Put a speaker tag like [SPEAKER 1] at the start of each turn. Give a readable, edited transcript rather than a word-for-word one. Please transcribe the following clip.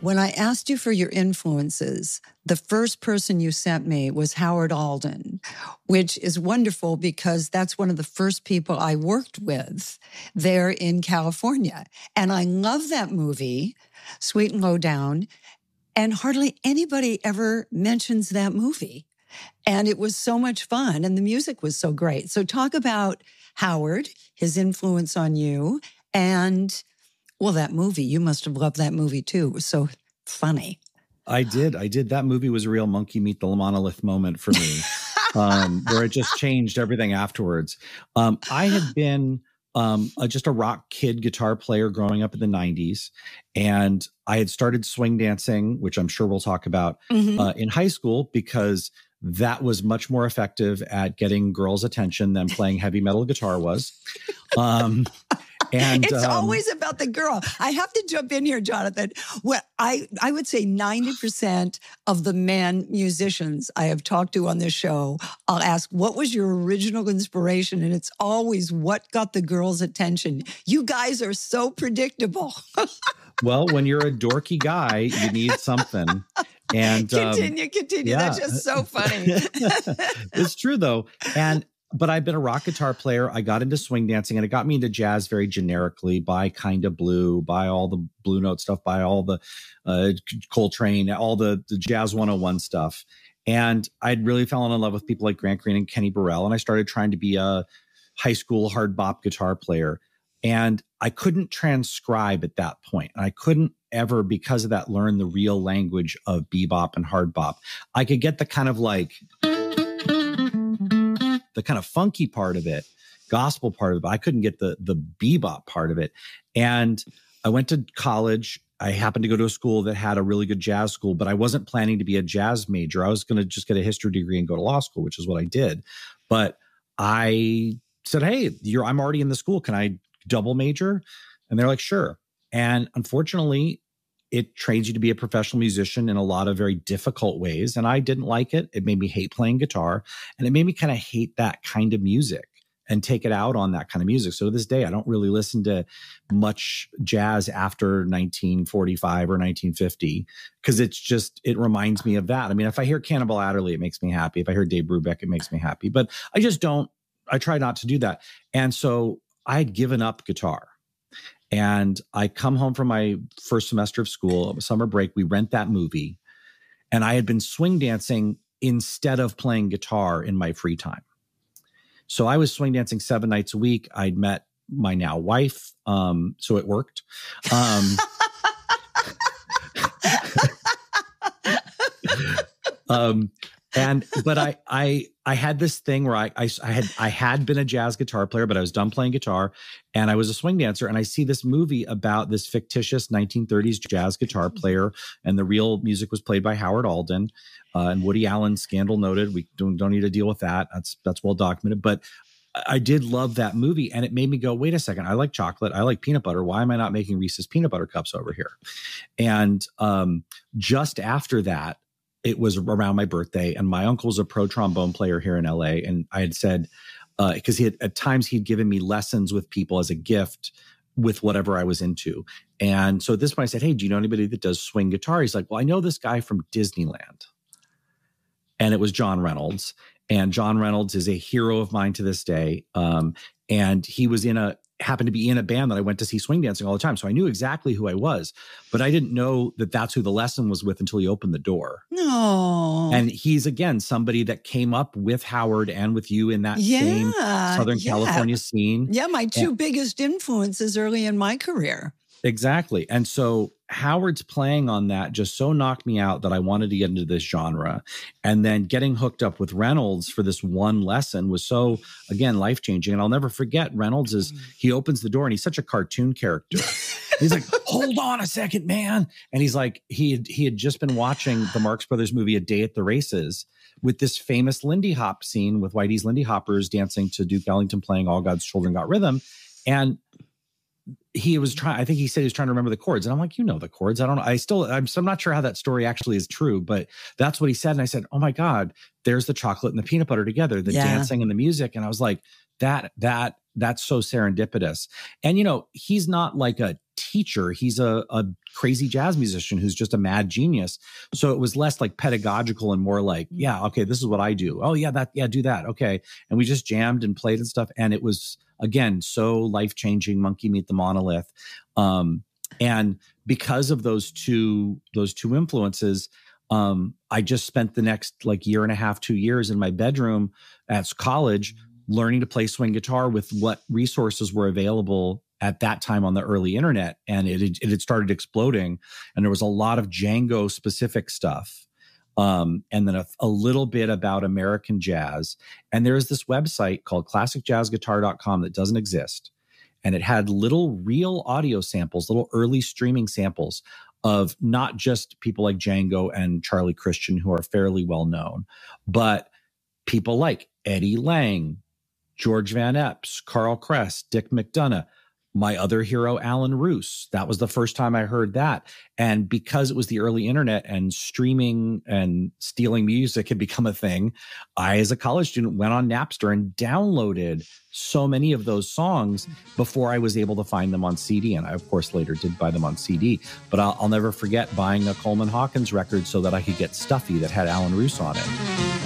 [SPEAKER 1] When I asked you for your influences, the first person you sent me was Howard Alden, which is wonderful because that's one of the first people I worked with there in California. And I love that movie, Sweet and Low Down, and hardly anybody ever mentions that movie. And it was so much fun, and the music was so great. So talk about Howard, his influence on you, and well, that movie, you must have loved that movie too. It was so funny.
[SPEAKER 2] I did. That movie was a real monkey meet the monolith moment for me, where it just changed everything afterwards. I had been just a rock kid guitar player growing up in the 90s. And I had started swing dancing, which I'm sure we'll talk about, in high school, because that was much more effective at getting girls' attention than playing heavy metal guitar was. And
[SPEAKER 1] it's always about the girl. I have to jump in here, Jonathan. What I would say 90% of the men musicians I have talked to on this show, I'll ask, what was your original inspiration? And it's always what got the girls' attention. You guys are so predictable.
[SPEAKER 2] Well, when you're a dorky guy, you need something. And
[SPEAKER 1] continue. Yeah. That's just so funny.
[SPEAKER 2] It's true, though. But I've been a rock guitar player. I got into swing dancing, and it got me into jazz very generically by Kinda Blue, by all the Blue Note stuff, by all the Coltrane, all the Jazz 101 stuff. And I'd really fallen in love with people like Grant Green and Kenny Burrell. And I started trying to be a high school hard bop guitar player. And I couldn't transcribe at that point. And I couldn't ever, because of that, learn the real language of bebop and hard bop. I could get the kind of like the kind of funky part of it, gospel part of it, but I couldn't get the bebop part of it. And I went to college. I happened to go to a school that had a really good jazz school, but I wasn't planning to be a jazz major. I was going to just get a history degree and go to law school, which is what I did. But I said, hey, I'm already in the school. Can I double major? And they're like, sure. And unfortunately, it trains you to be a professional musician in a lot of very difficult ways. And I didn't like it. It made me hate playing guitar. And it made me kind of hate that kind of music and take it out on that kind of music. So to this day, I don't really listen to much jazz after 1945 or 1950, because it reminds me of that. I mean, if I hear Cannonball Adderley, it makes me happy. If I hear Dave Brubeck, it makes me happy. But I try not to do that. And so I had given up guitar. And I come home from my first semester of school, summer break, we rent that movie. And I had been swing dancing instead of playing guitar in my free time. So I was swing dancing 7 nights a week. I'd met my now wife, so it worked. But I had this thing where I had been a jazz guitar player, but I was done playing guitar, and I was a swing dancer. And I see this movie about this fictitious 1930s jazz guitar player, and the real music was played by Howard Alden, and Woody Allen, scandal noted. We don't need to deal with that. That's well documented. But I did love that movie, and it made me go, wait a second, I like chocolate, I like peanut butter. Why am I not making Reese's peanut butter cups over here? And just after that, it was around my birthday, and my uncle's a pro trombone player here in LA. And I had said, because at times he'd given me lessons with people as a gift with whatever I was into. And so at this point I said, hey, do you know anybody that does swing guitar? He's like, well, I know this guy from Disneyland. And it was John Reynolds. And John Reynolds is a hero of mine to this day. And he was happened to be in a band that I went to see swing dancing all the time. So I knew exactly who I was, but I didn't know that that's who the lesson was with until he opened the door.
[SPEAKER 1] No.
[SPEAKER 2] And he's, again, somebody that came up with Howard and with you in that same Southern California scene.
[SPEAKER 1] Yeah, my two biggest influences early in my career.
[SPEAKER 2] Exactly. And so Howard's playing on that just so knocked me out that I wanted to get into this genre. And then getting hooked up with Reynolds for this one lesson was so, again, life-changing. And I'll never forget, Reynolds he opens the door and he's such a cartoon character. He's like, hold on a second, man. And he's like, he had just been watching the Marx Brothers movie, A Day at the Races, with this famous Lindy Hop scene with Whitey's Lindy Hoppers dancing to Duke Ellington playing All God's Children Got Rhythm. And I think he said he was trying to remember the chords. And I'm like, you know the chords. I don't know. I'm not sure how that story actually is true, but that's what he said. And I said, oh my God, there's the chocolate and the peanut butter together, the dancing and the music. And I was like, that's so serendipitous. And, he's not like a teacher. He's a crazy jazz musician who's just a mad genius. So it was less like pedagogical and more like, yeah, okay, this is what I do. Oh yeah, do that. Okay. And we just jammed and played and stuff. And it was, again, so life-changing. Monkey Meet the Monolith. And because of those two influences, I just spent the next like year and a half, 2 years in my bedroom at college learning to play swing guitar with what resources were available at that time on the early internet. And it had started exploding. And there was a lot of Django specific stuff. And then a little bit about American jazz. And there's this website called classicjazzguitar.com that doesn't exist. And it had little real audio samples, little early streaming samples of not just people like Django and Charlie Christian, who are fairly well known, but people like Eddie Lang, George Van Epps, Carl Kress, Dick McDonough, my other hero, Alan Roos. That was the first time I heard that. And because it was the early internet and streaming and stealing music had become a thing, I, as a college student, went on Napster and downloaded so many of those songs before I was able to find them on CD. And I, of course, later did buy them on CD. But I'll never forget buying a Coleman Hawkins record so that I could get Stuffy that had Alan Roos on it.